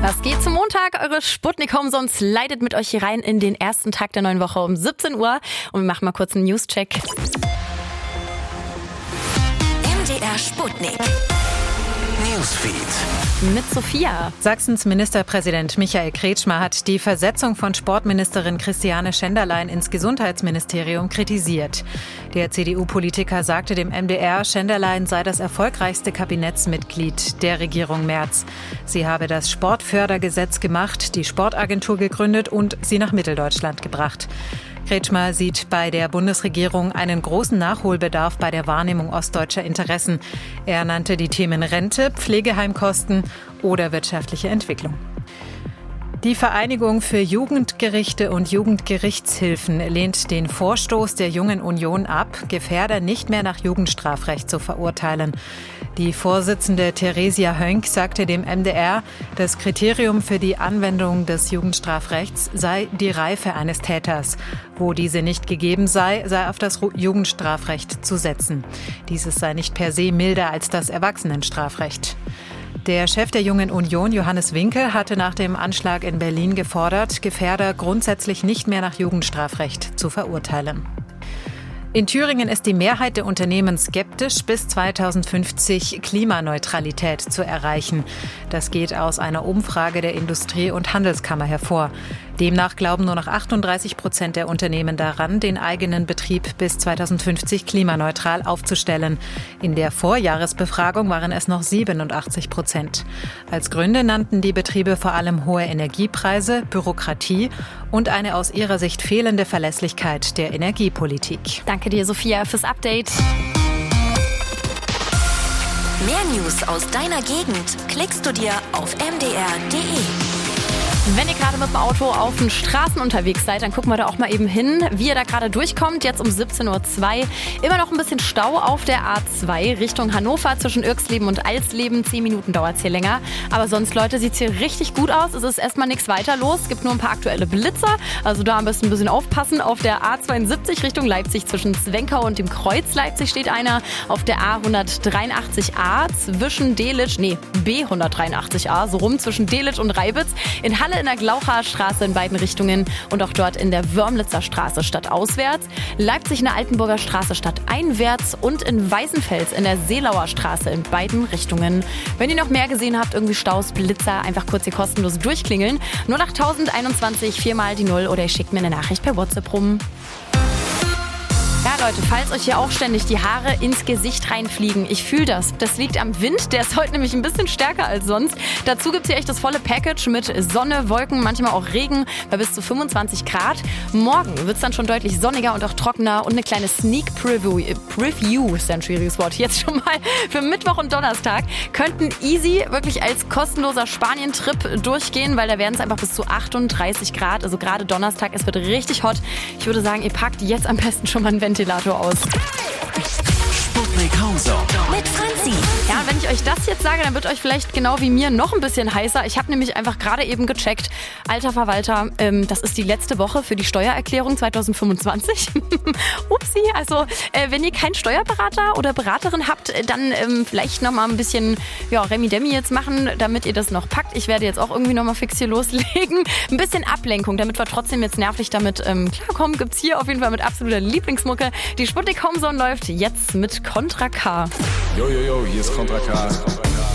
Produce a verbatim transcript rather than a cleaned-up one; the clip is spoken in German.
Was geht zum Montag? Eure Sputnik Home leitet mit euch hier rein in den ersten Tag der neuen Woche um siebzehn Uhr. Und wir machen mal kurz einen News-Check. M D R Sputnik. Newsfeed. Mit Sophia. Sachsens Ministerpräsident Michael Kretschmer hat die Versetzung von Sportministerin Christiane Schenderlein ins Gesundheitsministerium kritisiert. Der C D U-Politiker sagte dem M D R, Schenderlein sei das erfolgreichste Kabinettsmitglied der Regierung Merz. Sie habe das Sportfördergesetz gemacht, die Sportagentur gegründet und sie nach Mitteldeutschland gebracht. Kretschmer sieht bei der Bundesregierung einen großen Nachholbedarf bei der Wahrnehmung ostdeutscher Interessen. Er nannte die Themen Rente, Pflegeheimkosten oder wirtschaftliche Entwicklung. Die Vereinigung für Jugendgerichte und Jugendgerichtshilfen lehnt den Vorstoß der Jungen Union ab, Gefährder nicht mehr nach Jugendstrafrecht zu verurteilen. Die Vorsitzende Theresia Hönk sagte dem M D R, das Kriterium für die Anwendung des Jugendstrafrechts sei die Reife eines Täters. Wo diese nicht gegeben sei, sei auf das Jugendstrafrecht zu setzen. Dieses sei nicht per se milder als das Erwachsenenstrafrecht. Der Chef der Jungen Union, Johannes Winkel, hatte nach dem Anschlag in Berlin gefordert, Gefährder grundsätzlich nicht mehr nach Jugendstrafrecht zu verurteilen. In Thüringen ist die Mehrheit der Unternehmen skeptisch, bis zweitausendfünfzig Klimaneutralität zu erreichen. Das geht aus einer Umfrage der Industrie- und Handelskammer hervor. Demnach glauben nur noch achtunddreißig Prozent der Unternehmen daran, den eigenen Betrieb bis zweitausendfünfzig klimaneutral aufzustellen. In der Vorjahresbefragung waren es noch siebenundachtzig Prozent. Als Gründe nannten die Betriebe vor allem hohe Energiepreise, Bürokratie und eine aus ihrer Sicht fehlende Verlässlichkeit der Energiepolitik. Danke dir, Sophia, fürs Update. Mehr News aus deiner Gegend klickst du dir auf m d r punkt d e. Wenn ihr gerade mit dem Auto auf den Straßen unterwegs seid, dann gucken wir da auch mal eben hin, wie ihr da gerade durchkommt. Jetzt um siebzehn Uhr zwei. Immer noch ein bisschen Stau auf der A zwei Richtung Hannover zwischen Irxleben und Alsleben. Zehn Minuten dauert es hier länger. Aber sonst, Leute, sieht es hier richtig gut aus. Es ist erstmal nichts weiter los. Es gibt nur ein paar aktuelle Blitzer. Also da am besten ein bisschen aufpassen. Auf der A zweiundsiebzig Richtung Leipzig zwischen Zwenkau und dem Kreuz Leipzig steht einer. Auf der A hundertdreiundachtzig a zwischen Delitzsch, nee, B hundertdreiundachtzig a, so rum zwischen Delitzsch und Reibitz. In Halle in der Glaucher Straße in beiden Richtungen und auch dort in der Wörmlitzer Straße stadtauswärts. Leipzig in der Altenburger Straße stadteinwärts und in Weißenfels in der Seelauer Straße in beiden Richtungen. Wenn ihr noch mehr gesehen habt, irgendwie Staus, Blitzer, einfach kurz hier kostenlos durchklingeln. null acht einundzwanzig, viermal die Null oder ihr schickt mir eine Nachricht per WhatsApp rum. Ja, Leute, falls euch hier auch ständig die Haare ins Gesicht reinfliegen, ich fühle das. Das liegt am Wind, der ist heute nämlich ein bisschen stärker als sonst. Dazu gibt es hier echt das volle Package mit Sonne, Wolken, manchmal auch Regen bei bis zu fünfundzwanzig Grad. Morgen wird es dann schon deutlich sonniger und auch trockener und eine kleine Sneak Preview, äh, Preview ist ja ein schwieriges Wort, jetzt schon mal für Mittwoch und Donnerstag, könnten easy wirklich als kostenloser Spanien-Trip durchgehen, weil da werden es einfach bis zu achtunddreißig Grad, also gerade Donnerstag, es wird richtig hot. Ich würde sagen, ihr packt jetzt am besten schon mal einen Ventilator aus. Sputnik Home mit Franzi. Ja, und wenn ich euch das jetzt sage, dann wird euch vielleicht genau wie mir noch ein bisschen heißer. Ich habe nämlich einfach gerade eben gecheckt, alter Verwalter, ähm, das ist die letzte Woche für die Steuererklärung zweitausendfünfundzwanzig. Upsi, also äh, wenn ihr keinen Steuerberater oder Beraterin habt, dann ähm, vielleicht noch mal ein bisschen ja, Remi-Demi jetzt machen, damit ihr das noch packt. Ich werde jetzt auch irgendwie noch mal fix hier loslegen. Ein bisschen Ablenkung, damit wir trotzdem jetzt nervlich damit ähm, klarkommen, gibt's hier auf jeden Fall mit absoluter Lieblingsmucke. Die Sputnik Home läuft jetzt mit Contra K. Yo, yo, yo, hier ist Contra K.